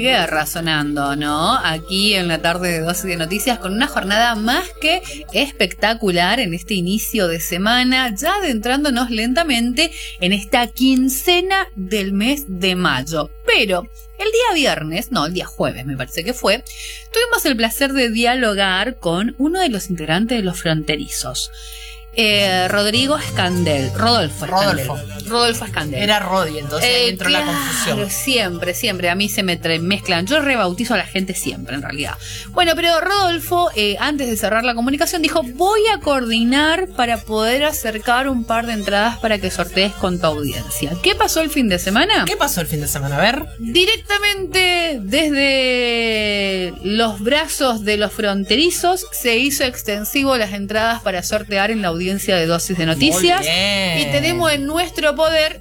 Guerra sonando, ¿no? Aquí en la tarde de 12 de Noticias, con una jornada más que espectacular en este inicio de semana, ya adentrándonos lentamente en esta quincena del mes de mayo. Pero el día viernes, no, el día jueves me parece que fue, tuvimos el placer de dialogar con uno de los integrantes de Los Fronterizos. Rodolfo Escandel. Era Rodi, entonces ahí entró la confusión. Siempre, a mí se me mezclan. Yo rebautizo a la gente siempre, en realidad. Bueno, pero Rodolfo, antes de cerrar la comunicación, dijo: voy a coordinar para poder acercar un par de entradas para que sortees con tu audiencia. ¿Qué pasó el fin de semana? A ver. Directamente desde los brazos de Los Fronterizos se hizo extensivo las entradas para sortear en la audiencia de Dosis de Noticias. Y tenemos en nuestro poder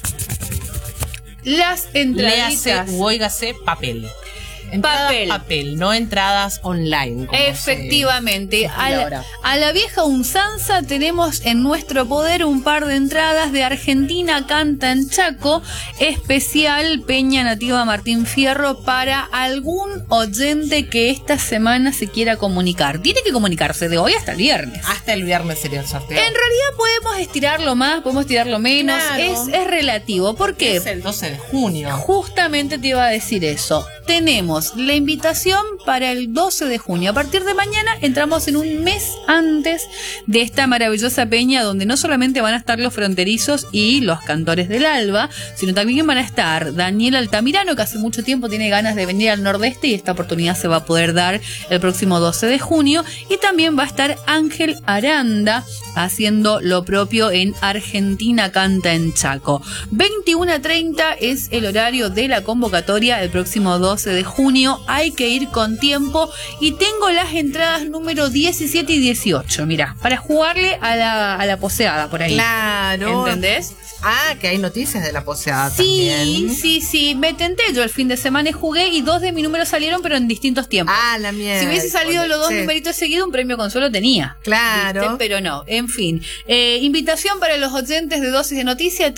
las entraditas. Léase u óigase papel. Papel, no entradas online. Efectivamente. A la vieja usanza tenemos en nuestro poder un par de entradas de Argentina Canta en Chaco, especial Peña Nativa Martín Fierro, para algún oyente que esta semana se quiera comunicar. Tiene que comunicarse de hoy hasta el viernes. Hasta el viernes sería el sorteo. En realidad podemos estirarlo más, podemos estirarlo menos. Claro. Es relativo. ¿Por qué? Es el 12 de junio. Justamente te iba a decir eso. Tenemos la invitación para el 12 de junio. A partir de mañana entramos en un mes antes de esta maravillosa peña, donde no solamente van a estar Los Fronterizos y los Cantores del Alba, sino también van a estar Daniel Altamirano, que hace mucho tiempo tiene ganas de venir al Nordeste, y esta oportunidad se va a poder dar el próximo 12 de junio. Y también va a estar Ángel Aranda haciendo lo propio en Argentina Canta en Chaco. 21:30 es el horario de la convocatoria el próximo 12 de junio. Hay que ir con tiempo, y tengo las entradas número 17 y 18, mira, para jugarle a la poseada por ahí. Claro. ¿Entendés? Que hay noticias de la poseada también. Sí. Me tenté yo el fin de semana y jugué, y 2 de mis números salieron, pero en distintos tiempos. La mierda. Si hubiese salido los 2 numeritos seguidos, un premio consuelo tenía. Claro. ¿Viste? Pero no, en fin. Invitación para los oyentes de Dosis de Noticias,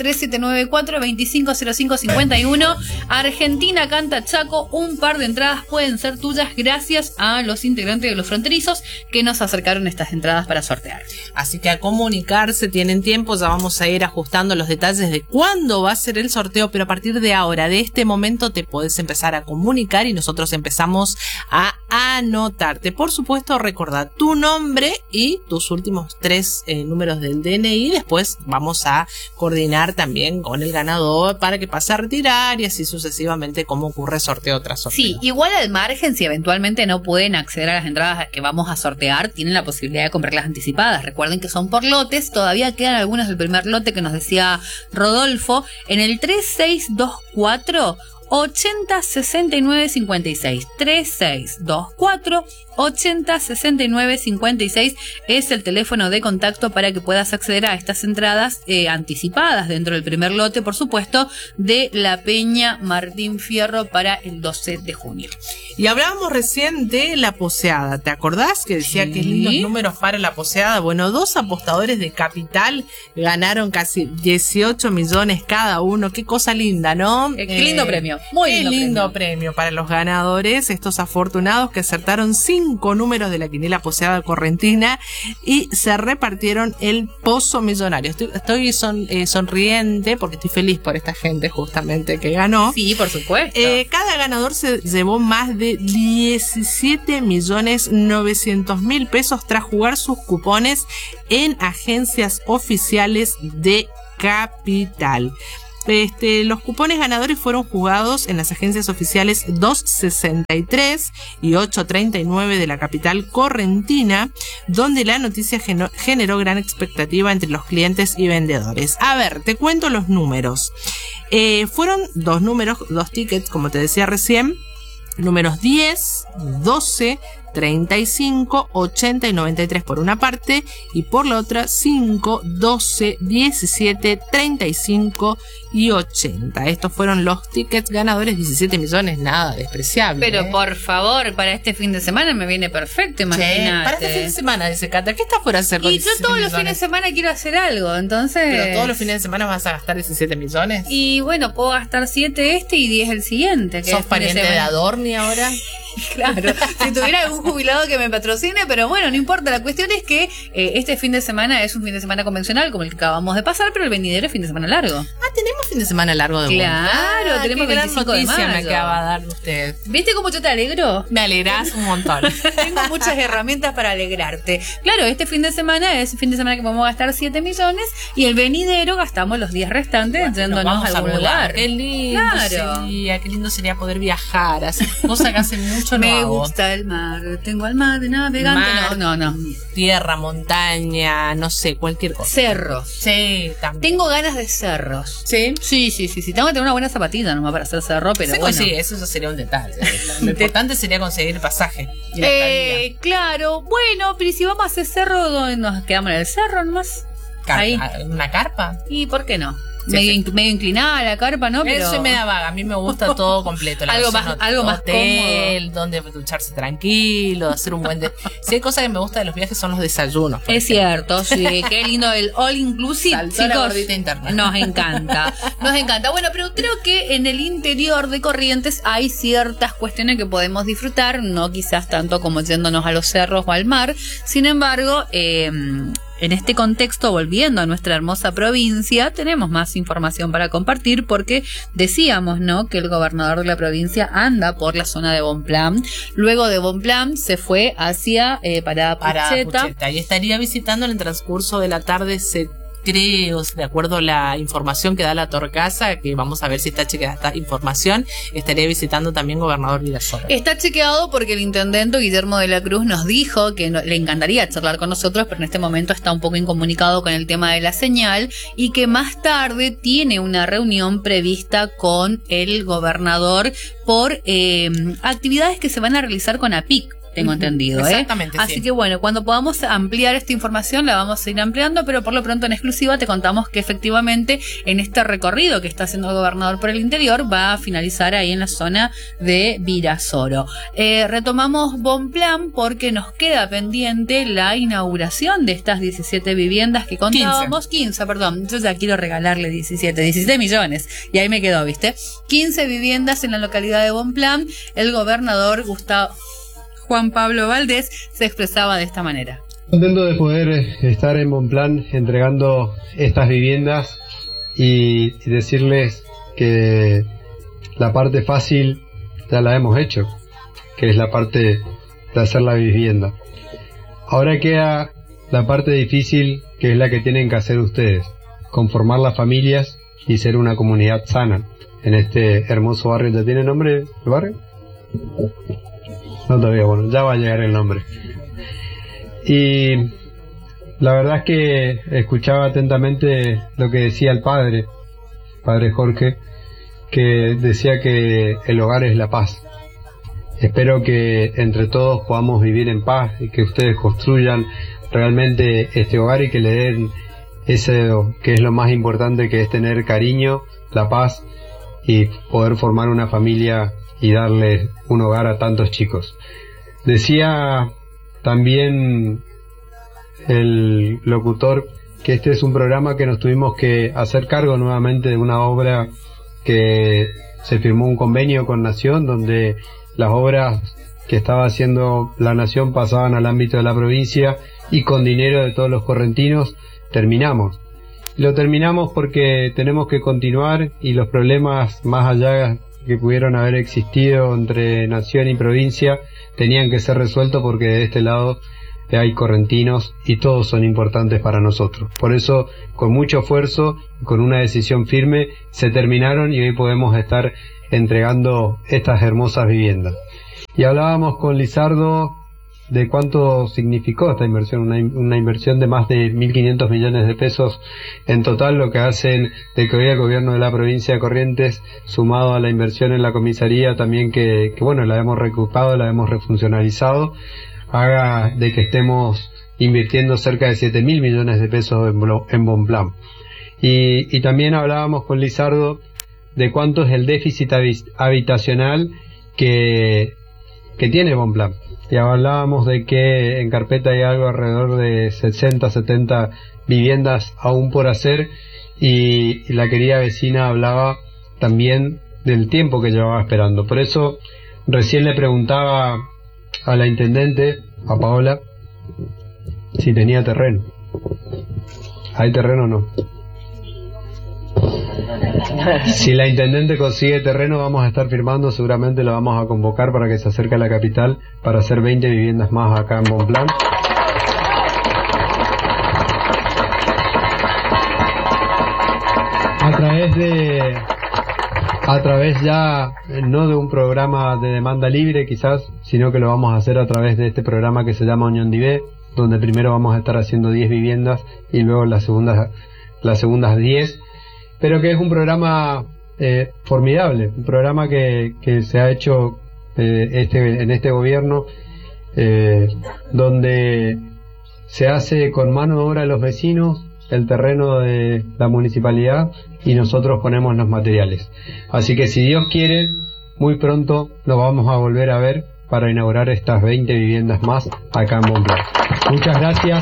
3794-250551. Argentina Canta Chaco, un par de entradas pueden ser tuyas gracias a los integrantes de Los Fronterizos que nos acercaron estas entradas para sortear. Así que a comunicarse, tienen tiempo, ya vamos a ir ajustando los detalles de cuándo va a ser el sorteo, pero a partir de ahora, de este momento, te podés empezar a comunicar y nosotros empezamos a anotarte. Por supuesto, recordá tu nombre y tus últimos 3 números del DNI. Después vamos a coordinar también con el ganador para que pase a retirar, y así sucesivamente, como ocurre sorteo tras sorteo. Sí, igual al margen, si eventualmente no pueden acceder a las entradas que vamos a sortear, tienen la posibilidad de comprarlas anticipadas. Recuerden que son por lotes, todavía quedan algunas del primer lote que nos decía Rodolfo, en el 3624 80 69 56. 3624 80 69 56 es el teléfono de contacto para que puedas acceder a estas entradas anticipadas dentro del primer lote, por supuesto, de la Peña Martín Fierro para el 12 de junio. Y hablábamos recién de la poseada, ¿te acordás? Que decía que lindos números para la poseada. Bueno, 2 apostadores de Capital ganaron casi 18 millones cada uno. Qué cosa linda, ¿no? Qué lindo premio. Muy lindo premio para los ganadores, estos afortunados que acertaron 5 números de la quiniela poseada correntina y se repartieron el pozo millonario. Estoy sonriente porque estoy feliz por esta gente justamente que ganó. Sí, por supuesto. Cada ganador se llevó más de 17.900.000 pesos tras jugar sus cupones en agencias oficiales de Capital. Los cupones ganadores fueron jugados en las agencias oficiales 263 y 839 de la capital correntina, donde la noticia generó gran expectativa entre los clientes y vendedores. A ver, te cuento los números. Fueron 2 números, 2 tickets, como te decía recién, números 10, 12, 35, 80 y 93 por una parte, y por la otra 5, 12, 17, 35 y 80. Estos fueron los tickets ganadores, 17 millones, nada despreciable. Pero por favor, para este fin de semana me viene perfecto, imagínate. Para este fin de semana, dice Cata, ¿qué estás por hacer con Y yo todos los fines de semana quiero hacer algo, entonces... ¿Pero todos los fines de semana vas a gastar 17 millones? Y bueno, puedo gastar 7 este y 10 el siguiente. Que ¿Sos pariente de Adorni ahora? Claro, si tuviera algún jubilado que me patrocine, pero bueno, no importa. La cuestión es que este fin de semana es un fin de semana convencional como el que acabamos de pasar, pero el venidero es fin de semana largo. Ah, tenemos fin de semana largo de vuelta. Claro, tenemos 25 de mayo. Me acaba de dar usted. ¿Viste cómo yo te alegro? Me alegrás un montón. Tengo muchas herramientas para alegrarte. Claro, este fin de semana es el fin de semana que podemos gastar 7 millones y el venidero gastamos los 10 restantes yéndonos a algún lugar. Qué lindo sería, qué lindo sería poder viajar, hacer cosas que hacen mucho. Me gusta el mar, tengo al mar de navegante. No. Tierra, montaña, no sé, cualquier cosa. Cerros. Sí, también. Tengo ganas de cerros. ¿Sí? Sí. Tengo que tener una buena zapatilla nomás para hacer cerro, pero sí, bueno. Sí, eso sería un detalle. Lo importante sería conseguir pasaje. Claro, bueno, pero si vamos a hacer cerro, ¿nos quedamos en el cerro nomás? Ahí. ¿Una carpa? ¿Y por qué no? Sí, medio inclinada la carpa, ¿no? Pero... Eso me da vaga, a mí me gusta todo completo. algo más hotel, donde ducharse tranquilo, hacer un buen... Si hay cosas que me gusta de los viajes son los desayunos. Es cierto, sí, qué lindo el all inclusive. Saltó chicos, la gordita interna. Nos encanta. Bueno, pero creo que en el interior de Corrientes hay ciertas cuestiones que podemos disfrutar, no quizás tanto como yéndonos a los cerros o al mar. Sin embargo, en este contexto, volviendo a nuestra hermosa provincia, tenemos más información para compartir porque decíamos, ¿no?, que el gobernador de la provincia anda por la zona de Bonpland. Luego de Bonpland se fue hacia para Pucheta. Y estaría visitando en el transcurso de la tarde, creo, de acuerdo a la información que da la Torcasa, que vamos a ver si está chequeada esta información, estaría visitando también gobernador Virasoro. Está chequeado porque el intendente Guillermo de la Cruz nos dijo que le encantaría charlar con nosotros, pero en este momento está un poco incomunicado con el tema de la señal y que más tarde tiene una reunión prevista con el gobernador por actividades que se van a realizar con APIC. Tengo entendido, Exactamente, Así que bueno, cuando podamos ampliar esta información la vamos a ir ampliando, pero por lo pronto en exclusiva te contamos que efectivamente en este recorrido que está haciendo el gobernador por el interior va a finalizar ahí en la zona de Virasoro. Retomamos Bonpland porque nos queda pendiente la inauguración de estas 17 viviendas que contábamos. 15, perdón, yo ya quiero regalarle 17 millones y ahí me quedó, ¿viste? 15 viviendas en la localidad de Bonpland. El gobernador Juan Pablo Valdés se expresaba de esta manera. Contento de poder estar en Bonpland entregando estas viviendas y decirles que la parte fácil ya la hemos hecho, que es la parte de hacer la vivienda. Ahora queda la parte difícil, que es la que tienen que hacer ustedes, conformar las familias y ser una comunidad sana en este hermoso barrio. ¿Ya tiene nombre el barrio? No todavía, bueno, ya va a llegar el nombre. Y la verdad es que escuchaba atentamente lo que decía el padre Jorge, que decía que el hogar es la paz. Espero que entre todos podamos vivir en paz y que ustedes construyan realmente este hogar y que le den eso que es lo más importante, que es tener cariño, la paz y poder formar una familia y darle un hogar a tantos chicos. Decía también el locutor que este es un programa que nos tuvimos que hacer cargo nuevamente de una obra que se firmó un convenio con Nación, donde las obras que estaba haciendo la Nación pasaban al ámbito de la provincia y con dinero de todos los correntinos terminamos. Lo terminamos porque tenemos que continuar y los problemas más allá que pudieron haber existido entre Nación y provincia tenían que ser resueltos porque de este lado hay correntinos y todos son importantes para nosotros. Por eso, con mucho esfuerzo, con una decisión firme, se terminaron y hoy podemos estar entregando estas hermosas viviendas. Y hablábamos con Lizardo de cuánto significó esta inversión, una inversión de más de 1.500 millones de pesos en total, lo que hacen de que hoy el gobierno de la provincia de Corrientes, sumado a la inversión en la comisaría también que bueno, la hemos recuperado, la hemos refuncionalizado, haga de que estemos invirtiendo cerca de 7.000 millones de pesos en Bonplan. Y también hablábamos con Lizardo de cuánto es el déficit habitacional que tiene Bonplan. Y hablábamos de que en carpeta hay algo alrededor de 60, 70 viviendas aún por hacer, y la querida vecina hablaba también del tiempo que llevaba esperando. Por eso recién le preguntaba a la intendente, a Paola, si tenía terreno. ¿Hay terreno o no? Si la intendente consigue terreno, vamos a estar firmando, seguramente la vamos a convocar para que se acerque a la capital para hacer 20 viviendas más acá en Bonplan. A través ya no de un programa de demanda libre quizás, sino que lo vamos a hacer a través de este programa que se llama Unión Divé, donde primero vamos a estar haciendo 10 viviendas y luego las segundas 10, pero que es un programa formidable, un programa que se ha hecho en este gobierno, donde se hace con mano de obra a los vecinos el terreno de la municipalidad y nosotros ponemos los materiales. Así que si Dios quiere, muy pronto nos vamos a volver a ver para inaugurar estas 20 viviendas más acá en Bonplan. Muchas gracias.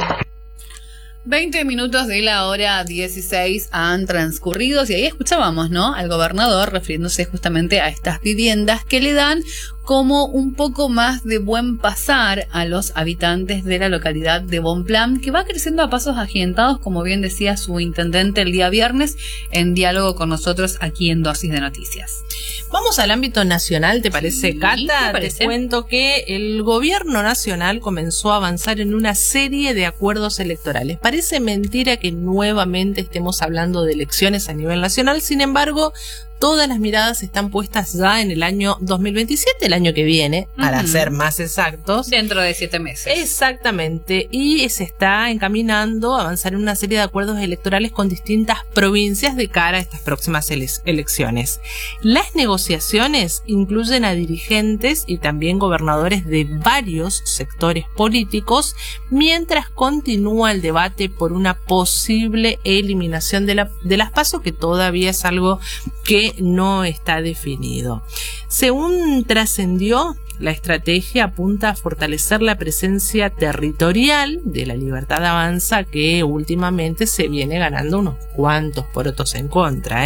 20 minutos de la hora 16 han transcurrido y ahí escuchábamos, ¿no?, al gobernador refiriéndose justamente a estas viviendas que le dan como un poco más de buen pasar a los habitantes de la localidad de Bonplan, que va creciendo a pasos agigantados, como bien decía su intendente el día viernes, en diálogo con nosotros aquí en Dosis de Noticias. Vamos al ámbito nacional, ¿te parece, Sí, Cata? me parece. Te cuento que el gobierno nacional comenzó a avanzar en una serie de acuerdos electorales. Parece mentira que nuevamente estemos hablando de elecciones a nivel nacional, sin embargo, todas las miradas están puestas ya en el año 2027, el año que viene, para ser más exactos. Dentro de 7 meses. Exactamente, y se está encaminando a avanzar en una serie de acuerdos electorales con distintas provincias de cara a estas próximas elecciones. Las negociaciones incluyen a dirigentes y también gobernadores de varios sectores políticos, mientras continúa el debate por una posible eliminación de las PASO, que todavía es algo que no está definido. Según trascendió, la estrategia apunta a fortalecer la presencia territorial de la Libertad Avanza, que últimamente se viene ganando unos cuantos porotos en contra,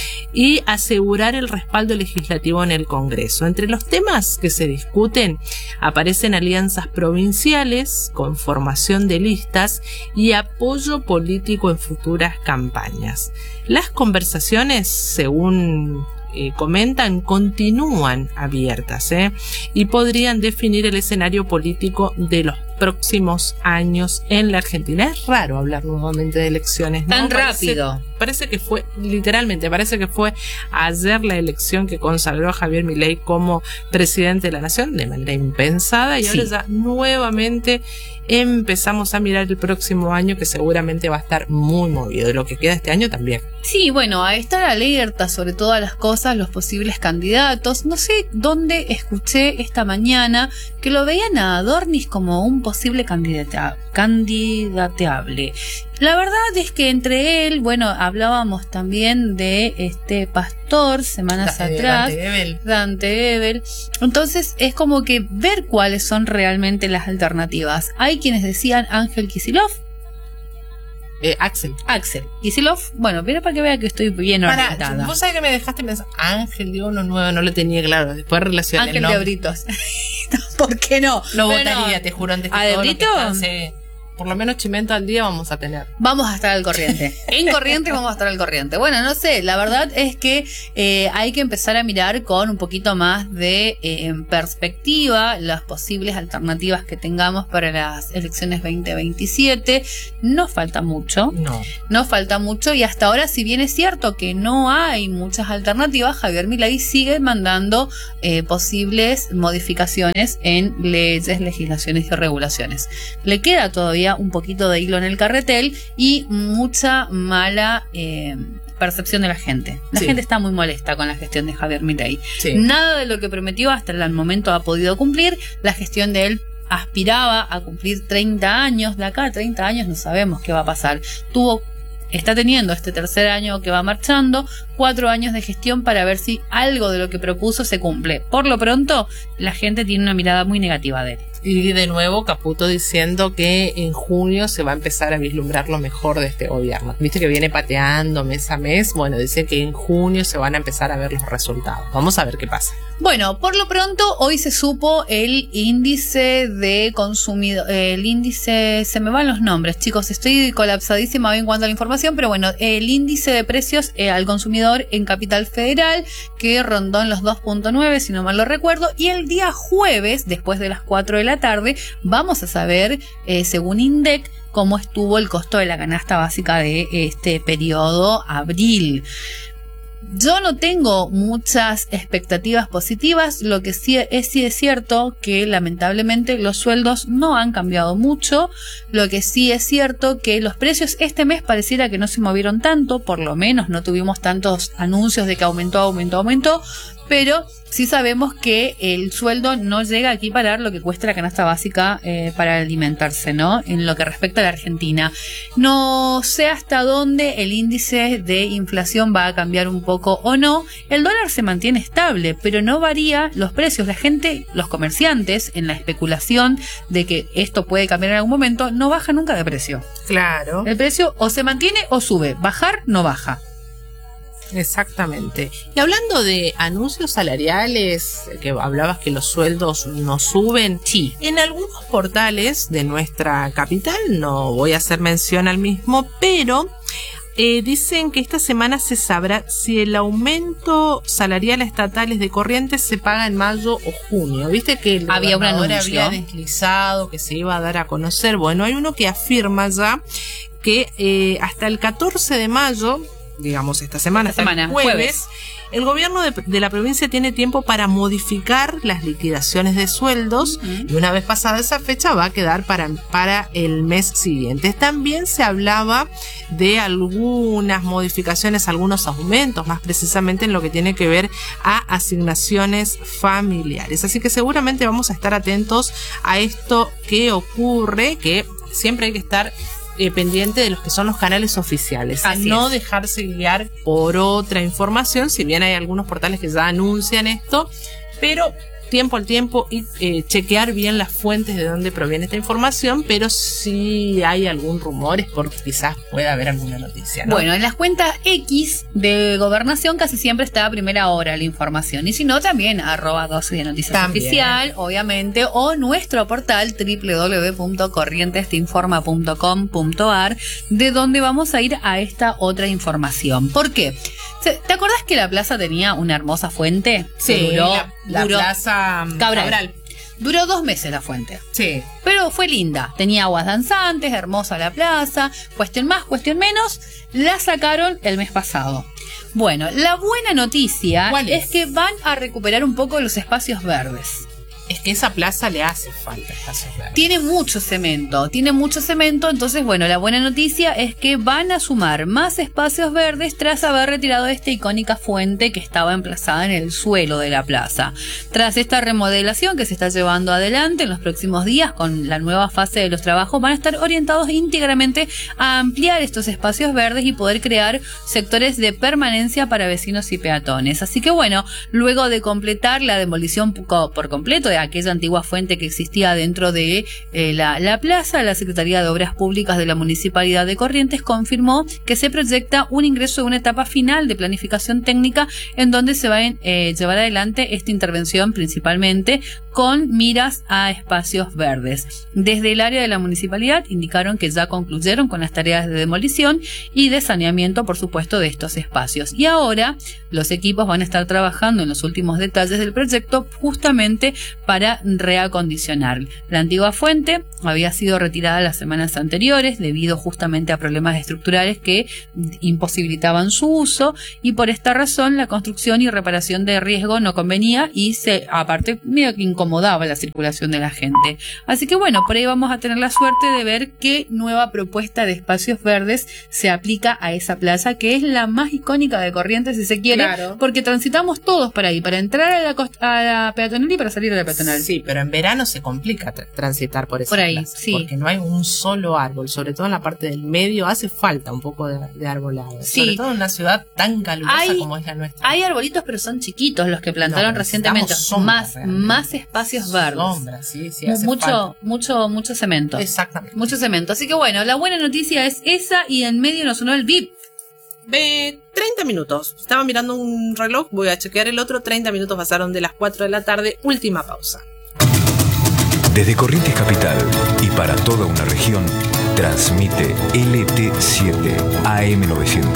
y asegurar el respaldo legislativo en el Congreso. Entre los temas que se discuten aparecen alianzas provinciales, conformación de listas y apoyo político en futuras campañas. Las conversaciones, según comentan, continúan abiertas y podrían definir el escenario político de los próximos años en la Argentina. Es raro hablar nuevamente de elecciones, ¿no? Tan rápido. Parece que fue, literalmente, parece que fue ayer la elección que consagró a Javier Milei como presidente de la nación de manera impensada, y ahora ya nuevamente empezamos a mirar el próximo año, que seguramente va a estar muy movido, y lo que queda este año también. Sí, bueno, a estar alerta sobre todas las cosas, los posibles candidatos. No sé dónde escuché esta mañana que lo veían a Adornis como un posible candidateable. La verdad es que entre él, bueno, hablábamos también de este pastor semanas atrás, Dante Ebel. Entonces es como que ver cuáles son realmente las alternativas. Hay quienes decían Ángel Kicillof. Axel Kicillof, bueno, pero para que vea que estoy bien orientada. Vos sabés que me dejaste pensar, Ángel, digo uno nuevo, no lo tenía claro. Después relacioné Ángel de Britos. ¿Por qué no? Lo votaría, te juro, antes que ¿A de todo Brito? lo que está, por lo menos chimento al día vamos a tener. Vamos a estar al corriente. En Corrientes vamos a estar al corriente. Bueno, no sé, la verdad es que hay que empezar a mirar con un poquito más de perspectiva las posibles alternativas que tengamos para las elecciones 2027. No falta mucho. No falta mucho, y hasta ahora, si bien es cierto que no hay muchas alternativas, Javier Milei sigue mandando posibles modificaciones en leyes, legislaciones y regulaciones. Le queda todavía un poquito de hilo en el carretel y mucha mala percepción de la gente. La gente está muy molesta con la gestión de Javier Milei. Nada de lo que prometió hasta el momento ha podido cumplir. La gestión de él aspiraba a cumplir 30 años. De acá a 30 años no sabemos qué va a pasar. Está teniendo este tercer año que va marchando, 4 años de gestión para ver si algo de lo que propuso se cumple. Por lo pronto, la gente tiene una mirada muy negativa de él. Y de nuevo Caputo diciendo que en junio se va a empezar a vislumbrar lo mejor de este gobierno. Viste que viene pateando mes a mes. Bueno, dice que en junio se van a empezar a ver los resultados. Vamos a ver qué pasa. Bueno, por lo pronto hoy se supo el índice de consumidor, el índice, se me van los nombres, chicos, estoy colapsadísima hoy en cuanto a la información, pero bueno, el índice de precios al consumidor en Capital Federal, que rondó en los 2.9, si no mal lo recuerdo, y el día jueves, después de las 4 de la tarde, vamos a saber, según INDEC, cómo estuvo el costo de la canasta básica de este periodo abril. Yo no tengo muchas expectativas positivas. Lo que sí es cierto que lamentablemente los sueldos no han cambiado mucho. Lo que sí es cierto que los precios este mes pareciera que no se movieron tanto, por lo menos no tuvimos tantos anuncios de que aumentó, pero sí sabemos que el sueldo no llega a equiparar lo que cuesta la canasta básica para alimentarse, ¿no? En lo que respecta a la Argentina. No sé hasta dónde el índice de inflación va a cambiar un poco o no. El dólar se mantiene estable, pero no varía los precios. La gente, los comerciantes, en la especulación de que esto puede cambiar en algún momento, no baja nunca de precio. Claro. El precio o se mantiene o sube. Bajar no baja. Exactamente. Y hablando de anuncios salariales, que hablabas que los sueldos no suben, sí, en algunos portales de nuestra capital, no voy a hacer mención al mismo, pero dicen que esta semana se sabrá si el aumento salarial estatal de Corrientes se paga en mayo o junio. Viste que el había un anuncio, había deslizado que se iba a dar a conocer. Bueno, hay uno que afirma ya que hasta el 14 de mayo, digamos esta semana, el jueves, el gobierno de la provincia tiene tiempo para modificar las liquidaciones de sueldos, y una vez pasada esa fecha va a quedar para el mes siguiente. También se hablaba de algunas modificaciones, algunos aumentos, más precisamente en lo que tiene que ver a asignaciones familiares. Así que seguramente vamos a estar atentos a esto que ocurre, que siempre hay que estar pendiente de los que son los canales oficiales, no dejarse guiar por otra información, si bien hay algunos portales que ya anuncian esto, pero tiempo al tiempo y chequear bien las fuentes de dónde proviene esta información, pero si hay algún rumor es porque quizás pueda haber alguna noticia, ¿no? Bueno, en las cuentas X de Gobernación casi siempre está a primera hora la información, y si no también @12 de Noticias también, oficial, obviamente, o nuestro portal www.corrientestinforma.com.ar, de donde vamos a ir a esta otra información. ¿Por qué? ¿Te acordás que la plaza tenía una hermosa fuente? Sí, duró Plaza Cabral. Duró 2 meses la fuente. Sí. Pero fue linda. Tenía aguas danzantes, hermosa la plaza. Cuestión más, cuestión menos, la sacaron el mes pasado. Bueno, la buena noticia es que van a recuperar un poco los espacios verdes. Es que esa plaza le hace falta espacios verdes. Tiene mucho cemento, entonces bueno, la buena noticia es que van a sumar más espacios verdes tras haber retirado esta icónica fuente que estaba emplazada en el suelo de la plaza. Tras esta remodelación que se está llevando adelante en los próximos días con la nueva fase de los trabajos, van a estar orientados íntegramente a ampliar estos espacios verdes y poder crear sectores de permanencia para vecinos y peatones. Así que bueno, luego de completar la demolición por completo de aquella antigua fuente que existía dentro de la plaza. La Secretaría de Obras Públicas de la Municipalidad de Corrientes confirmó que se proyecta un ingreso de una etapa final de planificación técnica en donde se va a llevar adelante esta intervención principalmente con miras a espacios verdes. Desde el área de la municipalidad indicaron que ya concluyeron con las tareas de demolición y de saneamiento, por supuesto, de estos espacios. Y ahora los equipos van a estar trabajando en los últimos detalles del proyecto justamente para reacondicionar. La antigua fuente había sido retirada las semanas anteriores debido justamente a problemas estructurales que imposibilitaban su uso, y por esta razón la construcción y reparación de riesgo no convenía y aparte medio que incomodaba la circulación de la gente. Así que bueno, por ahí vamos a tener la suerte de ver qué nueva propuesta de espacios verdes se aplica a esa plaza, que es la más icónica de Corrientes, si se quiere, claro, porque transitamos todos para ahí, para entrar a la peatonal y para salir de la peatonal. Sí, pero en verano se complica transitar por esa por ahí, plaza, sí, porque no hay un solo árbol, sobre todo en la parte del medio hace falta un poco de arbolado, sí, sobre todo en una ciudad tan calurosa como es la nuestra. Hay arbolitos, pero son chiquitos los que plantaron recientemente, más espacios verdes. Sombra, sí, mucho cemento. Exactamente. Mucho cemento. Así que bueno, la buena noticia es esa, y en medio nos sonó el bip. 30 minutos. Estaba mirando un reloj, voy a chequear el otro. 30 minutos pasaron de las 4 de la tarde. Última pausa. Desde Corrientes Capital y para toda una región, transmite LT7 AM900.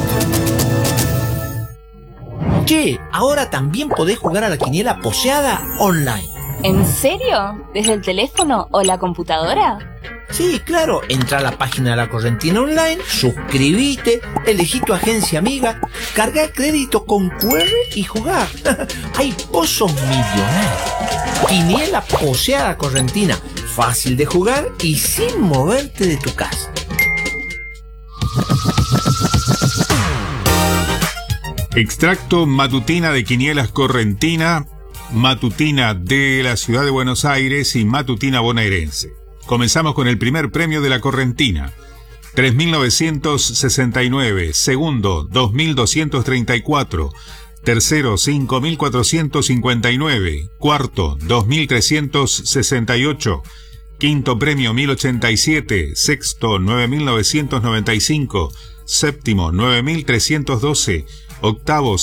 Che, ahora también podés jugar a la quiniela poseada online. ¿En serio? ¿Desde el teléfono o la computadora? Sí, claro. Entra a la página de la Correntina Online, suscribite, elegí tu agencia amiga, carga crédito con QR y jugá. Hay pozos millonarios. Quiniela poseada Correntina. Fácil de jugar y sin moverte de tu casa. Extracto matutina de Quinielas Correntina, matutina de la ciudad de Buenos Aires y matutina bonaerense. Comenzamos con el primer premio de la Correntina, 3.969, segundo, 2.234, tercero, 5.459, cuarto, 2.368, quinto premio, 1.087, sexto, 9.995, séptimo, 9.312, octavo,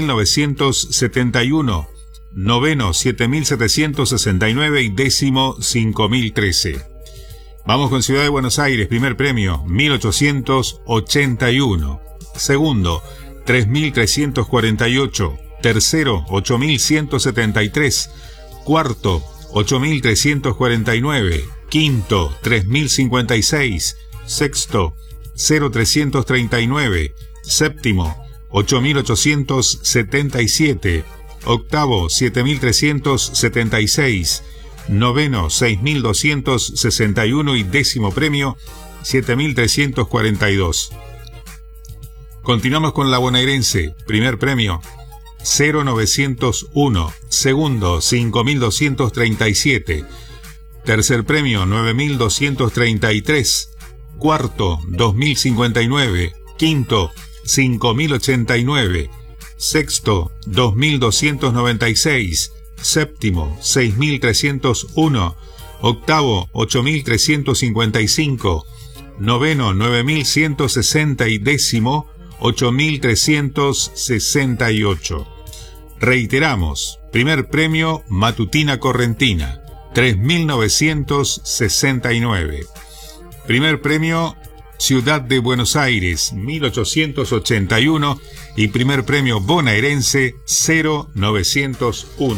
7.971, noveno, 7.769 y décimo, 5.013. Vamos con Ciudad de Buenos Aires, primer premio, 1.881. Segundo, 3.348. Tercero, 8.173. Cuarto, 8.349. Quinto, 3.056. Sexto, 0.339. Séptimo, 8.877. Octavo, 7.376. Noveno, 6.261 y décimo premio, 7.342. Continuamos con la bonaerense, primer premio, 0.901, segundo, 5.237, tercer premio, 9.233, cuarto, 2.059, quinto, 5.089, sexto, 2.296, séptimo, 6.301, octavo, 8.355, noveno, 9.160 y décimo, 8.368. Reiteramos, primer premio Matutina Correntina, 3.969. Primer premio Ciudad de Buenos Aires, 1.881 y primer premio bonaerense, 0.901.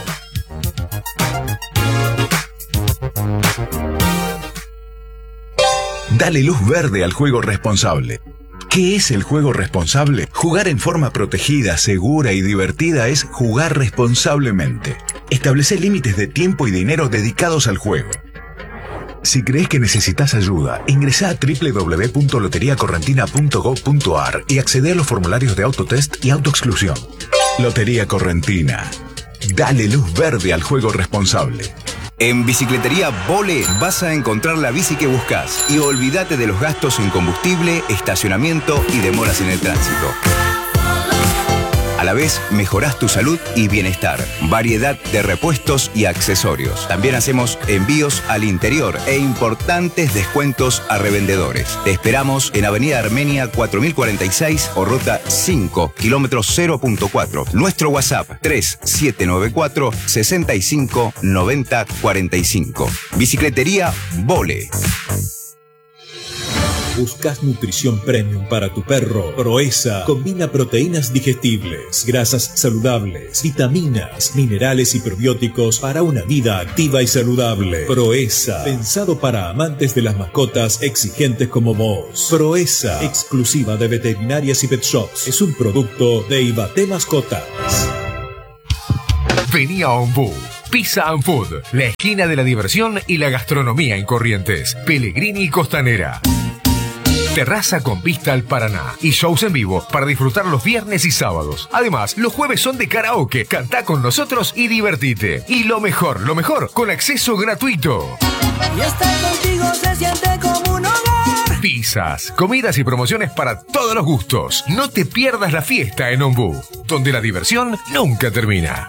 Dale luz verde al juego responsable. ¿Qué es el juego responsable? Jugar en forma protegida, segura y divertida es jugar responsablemente. Establece límites de tiempo y dinero dedicados al juego. Si crees que necesitas ayuda, ingresá a www.loteriacorrentina.gov.ar y accede a los formularios de autotest y autoexclusión. Lotería Correntina. Dale luz verde al juego responsable. En Bicicletería Vole vas a encontrar la bici que buscas y olvídate de los gastos en combustible, estacionamiento y demoras en el tránsito. A la vez, mejorás tu salud y bienestar. Variedad de repuestos y accesorios. También hacemos envíos al interior e importantes descuentos a revendedores. Te esperamos en Avenida Armenia 4046 o Ruta 5, kilómetro 0.4. Nuestro WhatsApp 3794 65 90 45. Bicicletería Vole. ¿Buscas nutrición premium para tu perro? Proeza combina proteínas digestibles, grasas saludables, vitaminas, minerales y probióticos para una vida activa y saludable. Proeza, pensado para amantes de las mascotas exigentes como vos. Proeza, exclusiva de veterinarias y pet shops. Es un producto de Ibate Mascotas. Vení a Ombú. Pizza and Food, la esquina de la diversión y la gastronomía en Corrientes. Pellegrini Costanera. Terraza con vista al Paraná y shows en vivo para disfrutar los viernes y sábados. Además, los jueves son de karaoke. Cantá con nosotros y divertite. Y lo mejor, con acceso gratuito. Y estar contigo se siente como un hogar. Pizzas, comidas y promociones para todos los gustos. No te pierdas la fiesta en Ombú, donde la diversión nunca termina.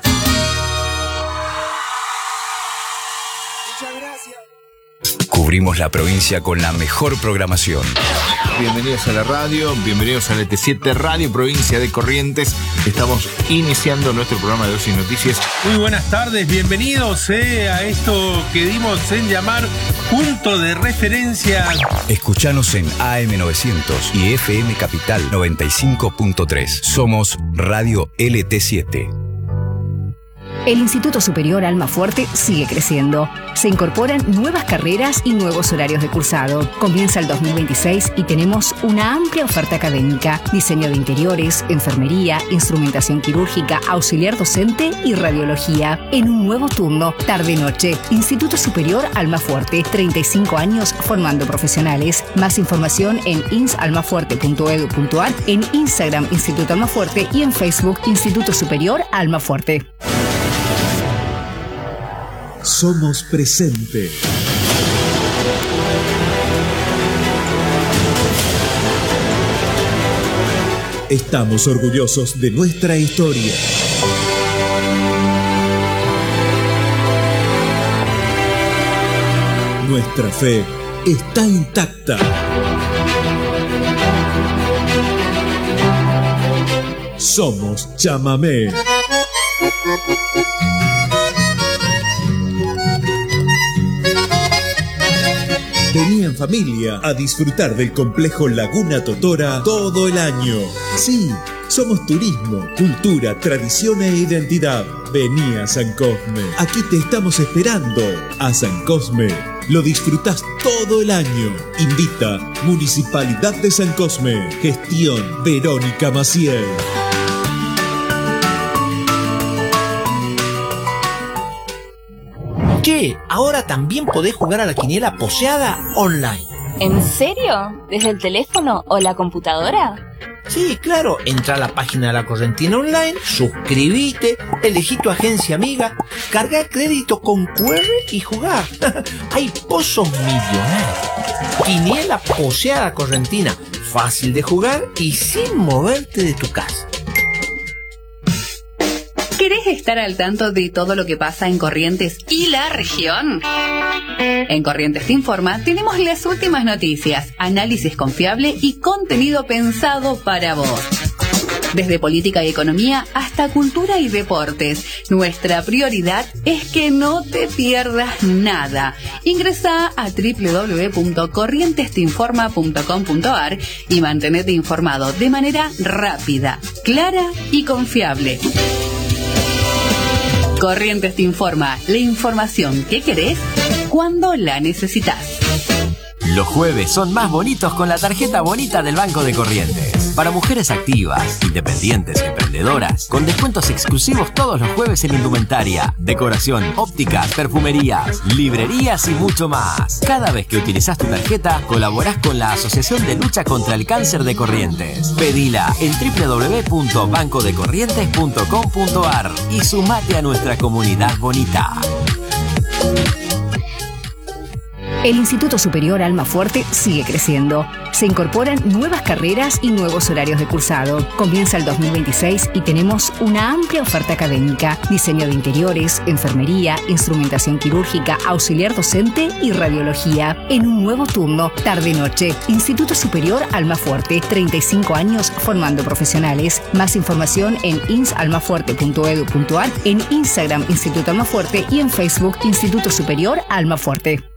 Cubrimos la provincia con la mejor programación. Bienvenidos a la radio, bienvenidos a LT7 Radio Provincia de Corrientes. Estamos iniciando nuestro programa de Ocio y Noticias. Muy buenas tardes, bienvenidos a esto que dimos en llamar Punto de Referencia. Escuchanos en AM900 y FM Capital 95.3. Somos Radio LT7. El Instituto Superior Almafuerte sigue creciendo. Se incorporan nuevas carreras y nuevos horarios de cursado. Comienza el 2026 y tenemos una amplia oferta académica. Diseño de interiores, enfermería, instrumentación quirúrgica, auxiliar docente y radiología. En un nuevo turno, tarde-noche. Instituto Superior Almafuerte. 35 años formando profesionales. Más información en insalmafuerte.edu.ar, en Instagram Instituto Almafuerte y en Facebook Instituto Superior Almafuerte. Somos presente. Estamos orgullosos de nuestra historia. Nuestra fe está intacta. Somos Chamamé. Vení en familia a disfrutar del complejo Laguna Totora todo el año. Sí, somos turismo, cultura, tradición e identidad. Vení a San Cosme. Aquí te estamos esperando. A San Cosme lo disfrutás todo el año. Invita Municipalidad de San Cosme. Gestión Verónica Maciel. Che, ahora también podés jugar a la quiniela poseada online. ¿En serio? ¿Desde el teléfono o la computadora? Sí, claro. Entra a la página de la Correntina Online, suscribite, elegí tu agencia amiga, carga crédito con QR y jugá. Hay pozos millonarios. Quiniela poseada Correntina. Fácil de jugar y sin moverte de tu casa. ¿Querés estar al tanto de todo lo que pasa en Corrientes y la región? En Corrientes Te Informa tenemos las últimas noticias, análisis confiable y contenido pensado para vos. Desde política y economía hasta cultura y deportes, nuestra prioridad es que no te pierdas nada. Ingresá a www.corrientesteinforma.com.ar y mantenete informado de manera rápida, clara y confiable. Corrientes Te Informa, la información que querés cuando la necesitas. Los jueves son más bonitos con la tarjeta bonita del Banco de Corrientes. Para mujeres activas, independientes y emprendedoras, con descuentos exclusivos todos los jueves en indumentaria, decoración, ópticas, perfumerías, librerías y mucho más. Cada vez que utilizás tu tarjeta, colaborás con la Asociación de Lucha contra el Cáncer de Corrientes. Pedila en www.bancodecorrientes.com.ar y sumate a nuestra comunidad bonita. El Instituto Superior Almafuerte sigue creciendo. Se incorporan nuevas carreras y nuevos horarios de cursado. Comienza el 2026 y tenemos una amplia oferta académica. Diseño de interiores, enfermería, instrumentación quirúrgica, auxiliar docente y radiología. En un nuevo turno, tarde-noche. Instituto Superior Almafuerte, 35 años formando profesionales. Más información en insalmafuerte.edu.ar, en Instagram Instituto Almafuerte y en Facebook Instituto Superior Almafuerte.